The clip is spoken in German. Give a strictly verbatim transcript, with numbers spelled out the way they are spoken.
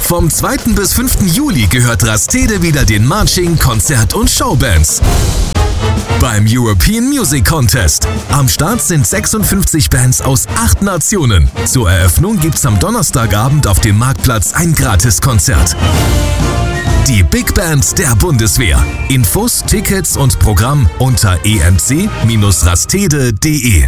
Vom zweiten bis fünften Juli gehört Rastede wieder den Marching, Konzert- und Showbands. Beim European Music Contest. Am Start sind sechsundfünfzig Bands aus acht Nationen. Zur Eröffnung gibt's am Donnerstagabend auf dem Marktplatz ein Gratiskonzert. Die Big Band der Bundeswehr. Infos, Tickets und Programm unter e m c Bindestrich rastede punkt de.